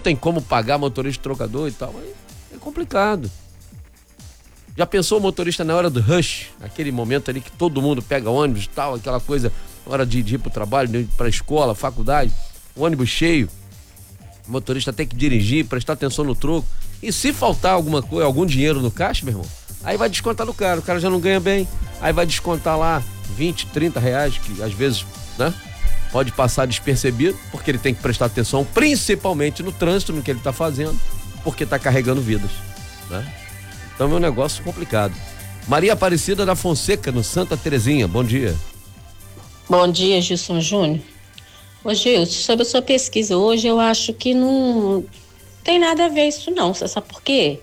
tem como pagar motorista de trocador e tal, mas é complicado. Já pensou o motorista na hora do rush, aquele momento ali que todo mundo pega ônibus e tal, aquela coisa, na hora de ir pro trabalho, de ir pra escola, faculdade, o ônibus cheio, o motorista tem que dirigir, prestar atenção no troco, e se faltar alguma coisa, algum dinheiro no caixa, meu irmão, aí vai descontar do cara, o cara já não ganha bem, aí vai descontar lá 20, 30 reais, que às vezes, né, pode passar despercebido, porque ele tem que prestar atenção, principalmente no trânsito, no que ele tá fazendo, porque tá carregando vidas, né? Então é um negócio complicado. Maria Aparecida da Fonseca, no Santa Terezinha, bom dia. Bom dia, Gilson Júnior. Ô Gilson, sobre a sua pesquisa hoje, eu acho que não tem nada a ver isso não, você sabe por quê?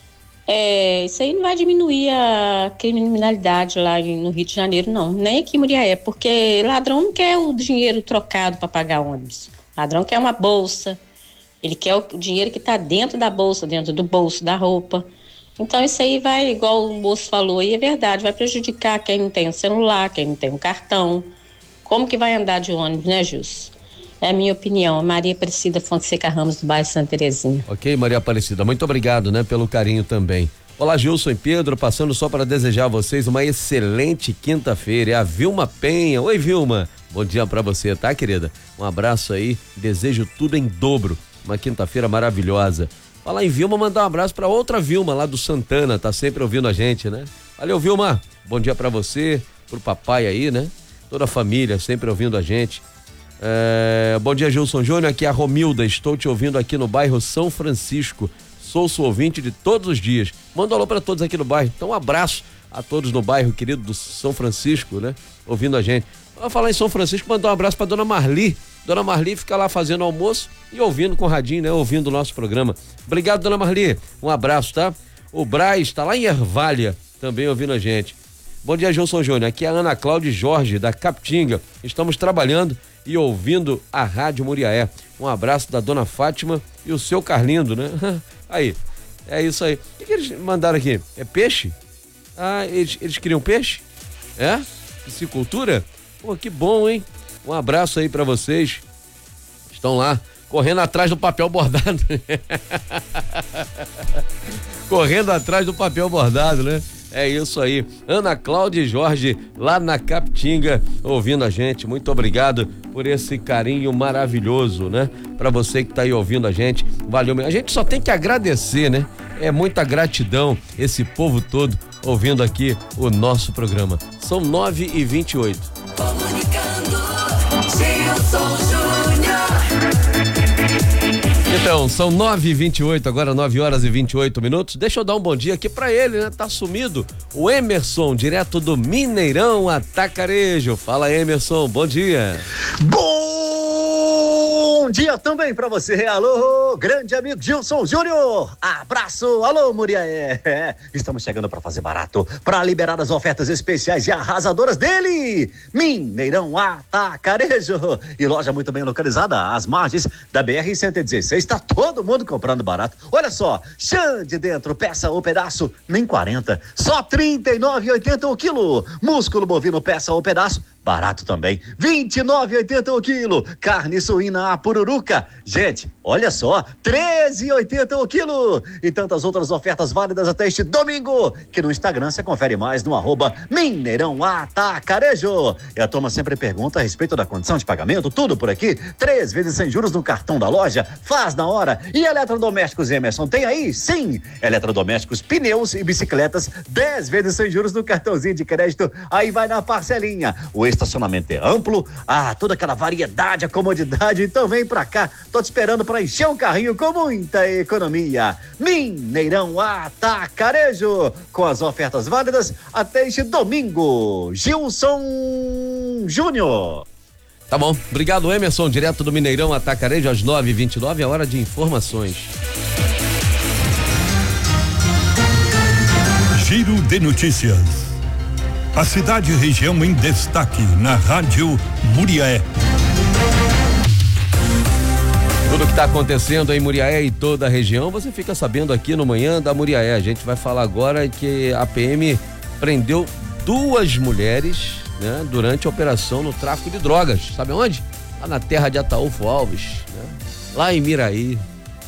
Isso aí não vai diminuir a criminalidade lá no Rio de Janeiro, não, nem aqui em Muriaé, porque ladrão não quer o dinheiro trocado para pagar ônibus. Ladrão quer uma bolsa, ele quer o dinheiro que está dentro da bolsa, dentro do bolso da roupa. Então isso aí vai, igual o moço falou aí, é verdade, vai prejudicar quem não tem um celular, quem não tem um cartão. Como que vai andar de ônibus, né, Gilson? É a minha opinião. Maria Aparecida Fonseca Ramos, do bairro Santa Terezinha. Ok, Maria Aparecida, muito obrigado, né, pelo carinho também. Olá, Gilson e Pedro, passando só para desejar a vocês uma excelente quinta-feira. É a Vilma Penha. Oi, Vilma. Bom dia para você, tá, querida? Um abraço aí, desejo tudo em dobro. Uma quinta-feira maravilhosa. Falar em Vilma, mandar um abraço para outra Vilma lá do Santana, tá sempre ouvindo a gente, né? Valeu, Vilma. Bom dia para você, pro papai aí, né? Toda a família sempre ouvindo a gente. Bom dia, Gilson Júnior, aqui é a Romilda, estou te ouvindo aqui no bairro São Francisco, sou seu ouvinte de todos os dias. Manda um alô para todos aqui no bairro, então um abraço a todos no bairro querido do São Francisco, né? Ouvindo a gente. Vamos falar em São Francisco, mandar um abraço para dona Marli. Dona Marli fica lá fazendo almoço e ouvindo com o radinho, né? Ouvindo o nosso programa. Obrigado, dona Marli. Um abraço, tá? O Braz tá lá em Ervalha, também ouvindo a gente. Bom dia, Gilson Júnior. Aqui é a Ana Cláudia Jorge, da Capitinga. Estamos trabalhando e ouvindo a Rádio Muriaé. Um abraço da dona Fátima e o seu Carlindo, né? Aí, é isso aí. O que eles mandaram aqui? É peixe? Ah, eles queriam peixe? É? Piscicultura? Pô, que bom, hein? Um abraço aí pra vocês. Estão lá, correndo atrás do papel bordado. Correndo atrás do papel bordado, né? É isso aí. Ana Cláudia e Jorge, lá na Capitinga, ouvindo a gente. Muito obrigado por esse carinho maravilhoso, né? Pra você que tá aí ouvindo a gente. Valeu. A gente só tem que agradecer, né? É muita gratidão esse povo todo ouvindo aqui o nosso programa. São 9h28. Comunicando, Gilson Júnior. Então, são 9h28, agora 9h28. Deixa eu dar um bom dia aqui pra ele, né? Tá sumido. O Emerson, direto do Mineirão Atacarejo. Fala, Emerson, bom dia. Bom dia também pra você, alô, grande amigo Gilson Júnior, abraço, alô Muriaé, estamos chegando pra fazer barato, pra liberar as ofertas especiais e arrasadoras dele, Mineirão Atacarejo, e loja muito bem localizada, às margens da BR-116, tá todo mundo comprando barato, olha só, chã de dentro, peça ou pedaço, nem 40, só R$39,80 o quilo, músculo bovino, peça ou pedaço, barato também, R$29,80 o quilo. Carne suína a pururuca, gente, olha só, R$13,80 o quilo. E tantas outras ofertas válidas até este domingo, que no Instagram você confere mais no @Mineirão Atacarejo. E a turma sempre pergunta a respeito da condição de pagamento, tudo por aqui, 3 vezes sem juros no cartão da loja, faz na hora. E eletrodomésticos, Emerson, tem aí? Sim, eletrodomésticos, pneus e bicicletas, 10 vezes sem juros no cartãozinho de crédito, aí vai na parcelinha. O estacionamento é amplo, toda aquela variedade, a comodidade, então vem pra cá, tô te esperando pra encher um carrinho com muita economia. Mineirão Atacarejo, com as ofertas válidas até este domingo. Gilson Júnior. Tá bom, obrigado, Emerson, direto do Mineirão Atacarejo, às 9h29, é hora de informações. Giro de notícias. A cidade e região em destaque na Rádio Muriaé. Tudo que está acontecendo em Muriaé e toda a região, você fica sabendo aqui no Manhã da Muriaé. A gente vai falar agora que a PM prendeu 2 mulheres, né, durante a operação no tráfico de drogas. Sabe onde? Lá na terra de Ataúfo Alves, né? Lá em Miraí.